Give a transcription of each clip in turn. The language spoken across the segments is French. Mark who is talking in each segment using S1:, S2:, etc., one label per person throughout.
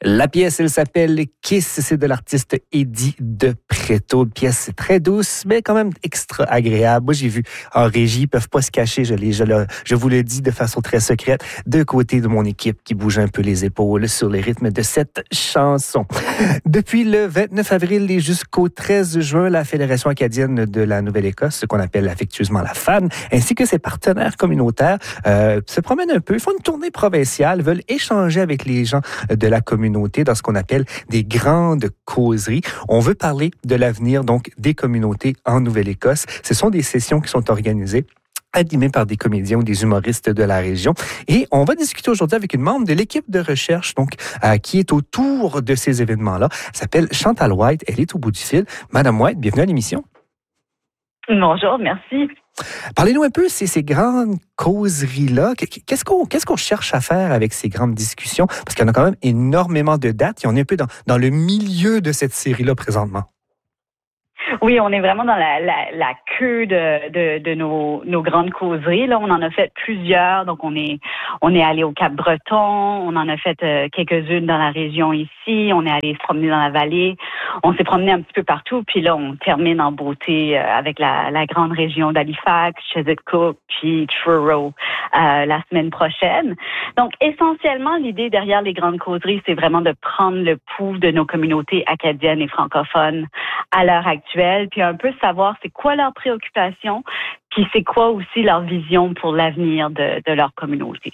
S1: La pièce, elle s'appelle Kiss, c'est de l'artiste Eddie De Pretto. Une pièce très douce, mais quand même extra agréable. Moi, j'ai vu en régie, ils peuvent pas se cacher, je vous le dis de façon très secrète, de côté de mon équipe qui bouge un peu les épaules sur les rythmes de cette chanson. Depuis le 29 avril et jusqu'au 13 juin, la Fédération acadienne de la Nouvelle-Écosse, ce qu'on appelle affectueusement la FAN, ainsi que ses partenaires communautaires, se promènent un peu, font une tournée provinciale, veulent échanger avec les gens de la communauté dans ce qu'on appelle des grandes causeries. On veut parler de l'avenir donc des communautés en Nouvelle-Écosse. Ce sont des sessions qui sont organisées animé par des comédiens ou des humoristes de la région. Et on va discuter aujourd'hui avec une membre de l'équipe de recherche donc qui est autour de ces événements-là. Elle s'appelle Chantal White. Elle est au bout du fil. Madame White, bienvenue à l'émission.
S2: Bonjour, merci.
S1: Parlez-nous un peu de ces grandes causeries-là. Qu'est-ce qu'on cherche à faire avec ces grandes discussions? Parce qu'il y en a quand même énormément de dates et on est un peu dans le milieu de cette série-là présentement.
S2: Oui, on est vraiment dans la queue de nos grandes causeries. Là, on en a fait plusieurs. Donc, on est allé au Cap-Breton. On en a fait quelques-unes dans la région ici. On est allé se promener dans la vallée. On s'est promené un petit peu partout. Puis là, on termine en beauté avec la grande région d'Halifax, Chesapeake, puis Truro la semaine prochaine. Donc, essentiellement, l'idée derrière les grandes causeries, c'est vraiment de prendre le pouls de nos communautés acadiennes et francophones à l'heure actuelle, puis un peu savoir c'est quoi leurs préoccupations, puis c'est quoi aussi leur vision pour l'avenir de leur communauté.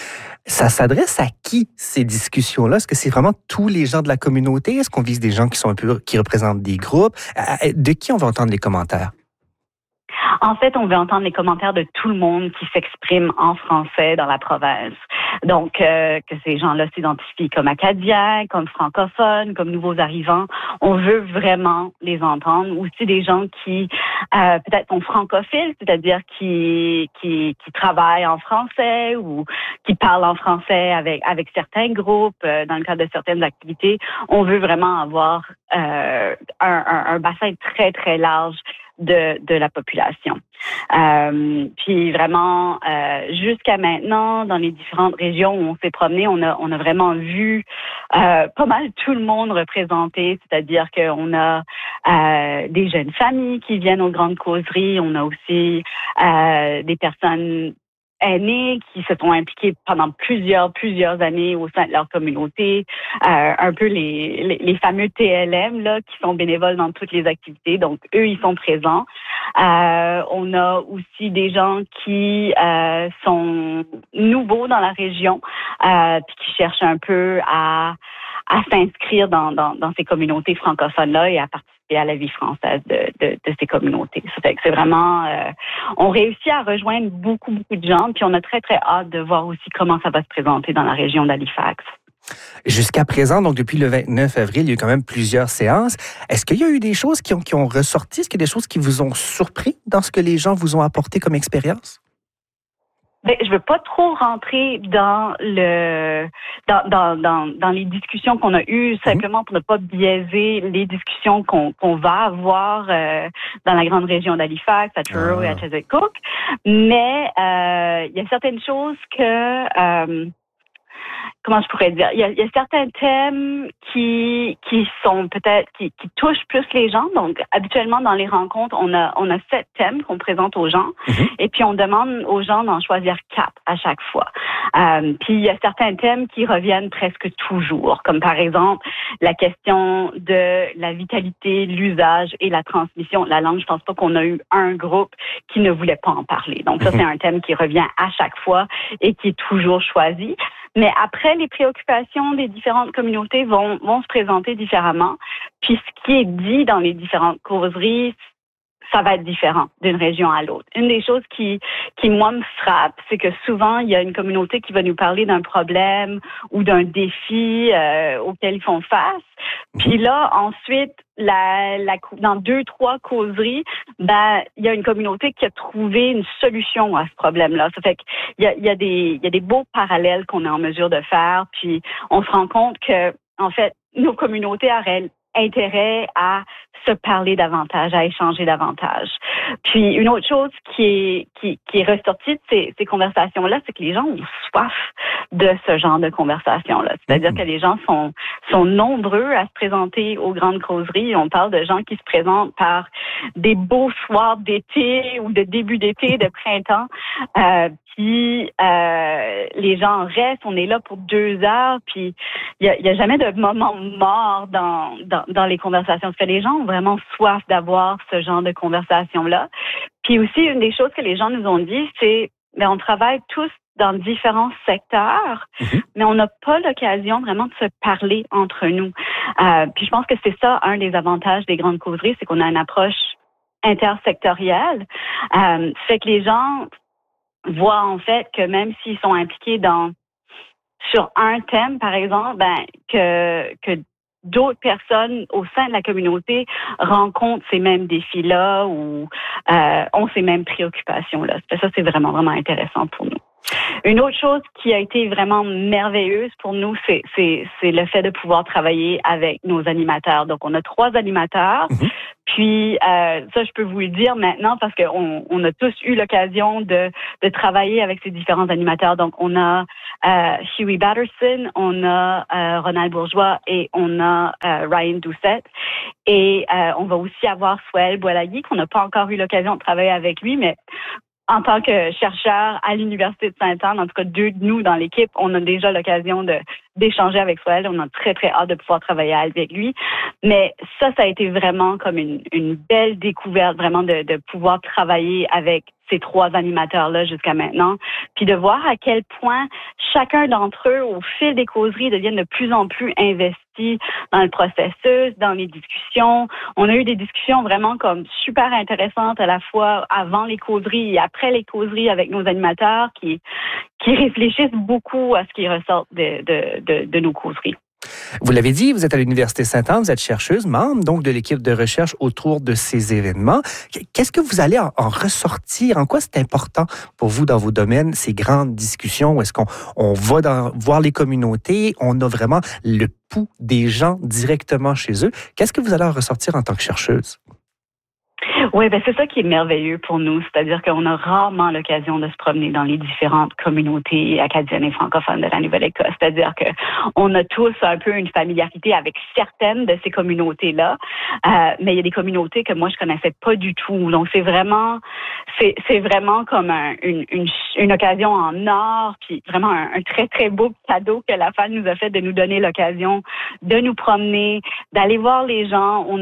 S1: Ça s'adresse à qui, ces discussions-là? Est-ce que c'est vraiment tous les gens de la communauté? Est-ce qu'on vise des gens qui représentent des groupes? De qui on va entendre les commentaires?
S2: En fait, on veut entendre les commentaires de tout le monde qui s'exprime en français dans la province. Donc, que ces gens-là s'identifient comme acadiens, comme francophones, comme nouveaux arrivants. On veut vraiment les entendre. Aussi des gens qui, peut-être sont francophiles, c'est-à-dire qui travaillent en français ou qui parlent en français avec certains groupes dans le cadre de certaines activités. On veut vraiment avoir un bassin très, très large de la population. Puis vraiment, jusqu'à maintenant, dans les différentes régions où on s'est promené, on a vraiment vu pas mal tout le monde représenté, c'est-à-dire qu'on a des jeunes familles qui viennent aux grandes causeries, on a aussi des personnes aînés qui se sont impliqués pendant plusieurs années au sein de leur communauté, un peu les fameux TLM là qui sont bénévoles dans toutes les activités. Donc eux, ils sont présents. On a aussi des gens qui sont nouveaux dans la région, puis qui cherchent un peu à s'inscrire dans ces communautés francophones-là et à participer à la vie française de ces communautés. Ça fait que c'est vraiment... on réussit à rejoindre beaucoup de gens, puis on a très, très hâte de voir aussi comment ça va se présenter dans la région d'Halifax.
S1: Jusqu'à présent, donc depuis le 29 avril, il y a eu quand même plusieurs séances. Est-ce qu'il y a eu des choses qui ont ressorti? Est-ce qu'il y a des choses qui vous ont surpris dans ce que les gens vous ont apporté comme expérience?
S2: Ben, je veux pas trop rentrer dans les discussions qu'on a eues, simplement pour ne pas biaiser les discussions qu'on va avoir dans la grande région d'Halifax, à Truro et à Chesapeake. Mais il y a certaines choses que comment je pourrais dire? Il y a certains thèmes qui sont peut-être qui touchent plus les gens. Donc, habituellement, dans les rencontres, on a 7 thèmes qu'on présente aux gens. Et puis, on demande aux gens d'en choisir 4 à chaque fois. Puis, il y a certains thèmes qui reviennent presque toujours, comme par exemple la question de la vitalité, l'usage et la transmission de la langue. Je pense pas qu'on a eu un groupe qui ne voulait pas en parler. Donc, ça, c'est un thème qui revient à chaque fois et qui est toujours choisi. Mais après, les préoccupations des différentes communautés vont se présenter différemment. Puis ce qui est dit dans les différentes causeries, ça va être différent d'une région à l'autre. Une des choses qui moi, me frappe, c'est que souvent, il y a une communauté qui va nous parler d'un problème ou d'un défi auquel ils font face. Puis là, ensuite, dans 2-3 causeries, ben, il y a une communauté qui a trouvé une solution à ce problème-là. Ça fait qu'il y a des beaux parallèles qu'on est en mesure de faire. Puis on se rend compte que, en fait, nos communautés intérêt à se parler davantage, à échanger davantage. Puis une autre chose qui est ressortie de ces conversations-là, c'est que les gens ont soif de ce genre de conversation-là. C'est-à-dire que les gens sont nombreux à se présenter aux grandes causeries. On parle de gens qui se présentent par des beaux soirs d'été ou de début d'été, de printemps. Puis les gens restent, on est là pour 2 heures, puis il y a jamais de moment mort dans les conversations. Parce que les gens ont vraiment soif d'avoir ce genre de conversation-là. Puis aussi, une des choses que les gens nous ont dit, c'est on travaille tous dans différents secteurs, mais on n'a pas l'occasion vraiment de se parler entre nous. Puis je pense que c'est ça, un des avantages des grandes causeries, c'est qu'on a une approche intersectorielle. Fait que les gens voient en fait que même s'ils sont impliqués sur un thème, par exemple, que d'autres personnes au sein de la communauté rencontrent ces mêmes défis-là ou ont ces mêmes préoccupations-là. Ça, c'est vraiment, vraiment intéressant pour nous. Une autre chose qui a été vraiment merveilleuse pour nous, c'est le fait de pouvoir travailler avec nos animateurs. Donc, on a 3 animateurs. Puis, ça, je peux vous le dire maintenant parce qu'on a tous eu l'occasion de travailler avec ces différents animateurs. Donc, on a Huey Batterson, on a Ronald Bourgeois et on a Ryan Doucette. Et on va aussi avoir Swell Boilagui, qu'on n'a pas encore eu l'occasion de travailler avec lui, mais en tant que chercheur à l'Université de Sainte-Anne, en tout cas 2 de nous dans l'équipe, on a déjà l'occasion d'échanger avec Swell. On a très, très hâte de pouvoir travailler avec lui. Mais ça a été vraiment comme une belle découverte, vraiment de pouvoir travailler avec ces 3 animateurs-là jusqu'à maintenant, puis de voir à quel point chacun d'entre eux, au fil des causeries, deviennent de plus en plus investis dans le processus, dans les discussions. On a eu des discussions vraiment comme super intéressantes à la fois avant les causeries et après les causeries avec nos animateurs qui réfléchissent beaucoup à ce qui ressort de nos causeries.
S1: Vous l'avez dit, vous êtes à l'Université Sainte-Anne, vous êtes chercheuse, membre donc de l'équipe de recherche autour de ces événements. Qu'est-ce que vous allez en ressortir? En quoi c'est important pour vous dans vos domaines, ces grandes discussions? Est-ce qu'on va voir les communautés? On a vraiment le pouls des gens directement chez eux. Qu'est-ce que vous allez en ressortir en tant que chercheuse?
S2: Oui, c'est ça qui est merveilleux pour nous, c'est-à-dire qu'on a rarement l'occasion de se promener dans les différentes communautés acadiennes et francophones de la Nouvelle-Écosse. C'est-à-dire que on a tous un peu une familiarité avec certaines de ces communautés-là, mais il y a des communautés que moi je connaissais pas du tout. Donc c'est vraiment comme une occasion en or, puis vraiment un très très beau cadeau que la FAN nous a fait de nous donner l'occasion de nous promener, d'aller voir les gens. On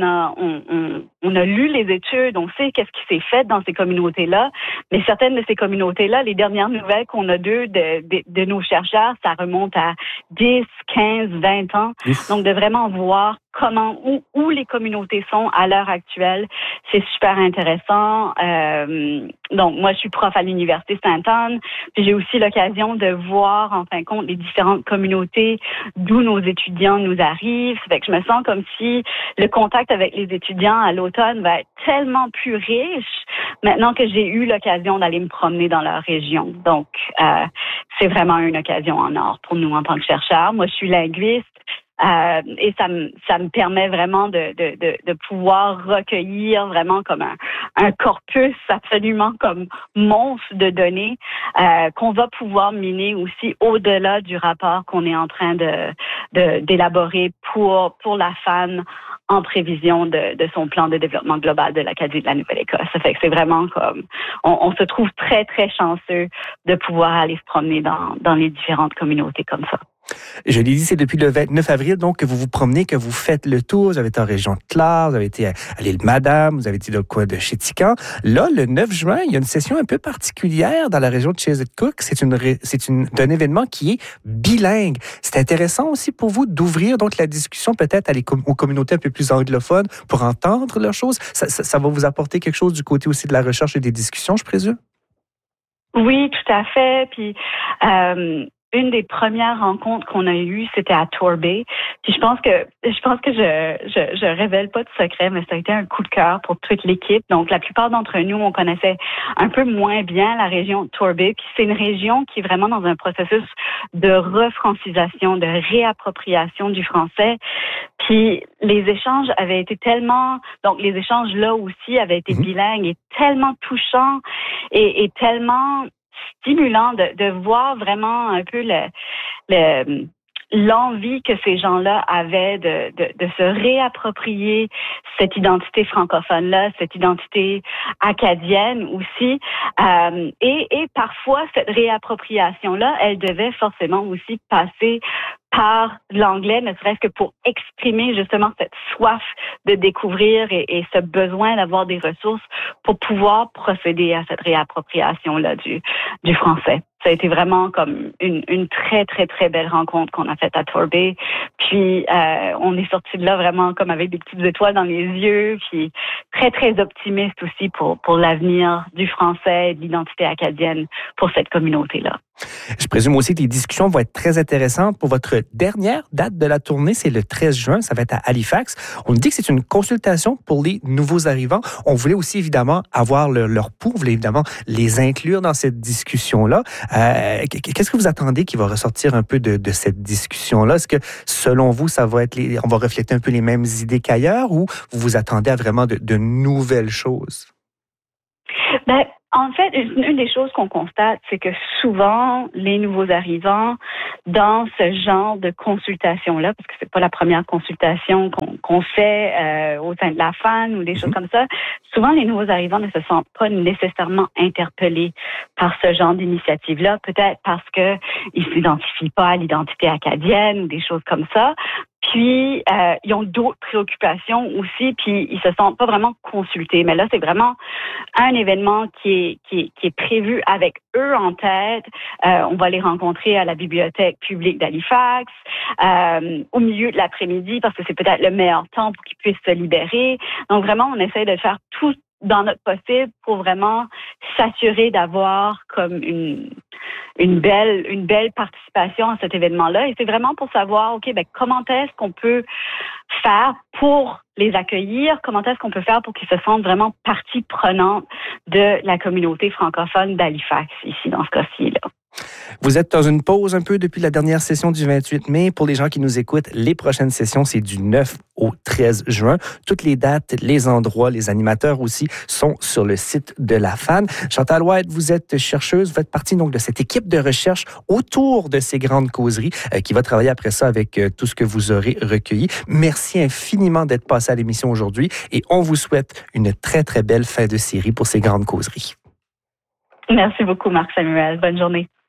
S2: a lu les études, on sait qu'est-ce qui s'est fait dans ces communautés-là, mais certaines de ces communautés-là, les dernières nouvelles qu'on a de nos chercheurs, ça remonte à 10, 15, 20 ans. Donc, de vraiment voir où les communautés sont à l'heure actuelle, c'est super intéressant. Donc, moi, je suis prof à l'Université Sainte-Anne, puis j'ai aussi l'occasion de voir, en fin de compte, les différentes communautés d'où nos étudiants nous arrivent. Ça fait que je me sens comme si le contact avec les étudiants à l'automne va être tellement plus riche maintenant que j'ai eu l'occasion d'aller me promener dans leur région. Donc, c'est vraiment une occasion en or pour nous en tant que chercheurs. Moi, je suis linguiste. Et ça me permet vraiment de pouvoir recueillir vraiment comme un corpus absolument comme monstre de données qu'on va pouvoir miner aussi au-delà du rapport qu'on est en train d'élaborer pour la FAN en prévision de son plan de développement global de l'Acadie de la Nouvelle-Écosse. Ça fait que c'est vraiment comme on se trouve très, très chanceux de pouvoir aller se promener dans les différentes communautés comme ça.
S1: Je l'ai dit, c'est depuis le 29 avril donc que vous vous promenez, que vous faites le tour. Vous avez été en région de Clare, vous avez été à l'île Madame, vous avez été dans le coin de Chéticamp. Là, le 9 juin, il y a une session un peu particulière dans la région de Chesapeake. C'est un événement qui est bilingue. C'est intéressant aussi pour vous d'ouvrir donc la discussion peut-être aux communautés un peu plus anglophones pour entendre leurs choses. Ça va vous apporter quelque chose du côté aussi de la recherche et des discussions, je présume?
S2: Oui, tout à fait. Puis une des premières rencontres qu'on a eues, c'était à Torbay. Puis je pense que je révèle pas de secret, mais ça a été un coup de cœur pour toute l'équipe. Donc la plupart d'entre nous, on connaissait un peu moins bien la région de Torbay. Puis c'est une région qui est vraiment dans un processus de refrancisation, de réappropriation du français. Puis les échanges avaient été tellement, donc les échanges là aussi avaient été bilingues et tellement touchants et tellement stimulant de voir vraiment un peu l'envie que ces gens-là avaient de se réapproprier cette identité francophone-là, cette identité acadienne aussi. Et parfois, cette réappropriation-là, elle devait forcément aussi passer par l'anglais, ne serait-ce que pour exprimer justement cette soif de découvrir et ce besoin d'avoir des ressources pour pouvoir procéder à cette réappropriation-là du français. Ça a été vraiment comme une très, très, très belle rencontre qu'on a faite à Torbay. Puis, on est sorti de là vraiment comme avec des petites étoiles dans les yeux, puis très, très optimiste aussi pour l'avenir du français et de l'identité acadienne pour cette communauté-là.
S1: Je présume aussi que les discussions vont être très intéressantes pour votre dernière date de la tournée, c'est le 13 juin, ça va être à Halifax. On dit que c'est une consultation pour les nouveaux arrivants. On voulait aussi évidemment avoir leur pouls, on voulait évidemment les inclure dans cette discussion-là. Qu'est-ce que vous attendez qui va ressortir un peu de cette discussion-là? Est-ce que selon vous, ça va être on va refléter un peu les mêmes idées qu'ailleurs ou vous vous attendez à vraiment de nouvelles choses?
S2: En fait, une des choses qu'on constate, c'est que souvent, les nouveaux arrivants, dans ce genre de consultation-là, parce que c'est pas la première consultation qu'on fait au sein de la FAN ou des choses comme ça, souvent, les nouveaux arrivants ne se sentent pas nécessairement interpellés par ce genre d'initiative-là, peut-être parce que ils s'identifient pas à l'identité acadienne ou des choses comme ça. Puis, ils ont d'autres préoccupations aussi, puis ils se sentent pas vraiment consultés. Mais là, c'est vraiment un événement qui est prévu avec eux en tête. On va les rencontrer à la bibliothèque publique d'Halifax, au milieu de l'après-midi, parce que c'est peut-être le meilleur temps pour qu'ils puissent se libérer. Donc, vraiment, on essaie de faire tout dans notre possible pour vraiment s'assurer d'avoir comme une belle participation à cet événement-là. Et c'est vraiment pour savoir, OK, comment est-ce qu'on peut faire pour les accueillir? Comment est-ce qu'on peut faire pour qu'ils se sentent vraiment partie prenante de la communauté francophone d'Halifax, ici, dans ce cas-ci, là?
S1: Vous êtes dans une pause un peu depuis la dernière session du 28 mai. Pour les gens qui nous écoutent, les prochaines sessions, c'est du 9 au 13 juin. Toutes les dates, les endroits, les animateurs aussi sont sur le site de la FAN. Chantal White, vous êtes chercheuse, vous faites partie donc de cette équipe de recherche autour de ces grandes causeries qui va travailler après ça avec tout ce que vous aurez recueilli. Merci infiniment d'être passé à l'émission aujourd'hui et on vous souhaite une très, très belle fin de série pour ces grandes causeries.
S2: Merci beaucoup, Marc Samuel. Bonne journée.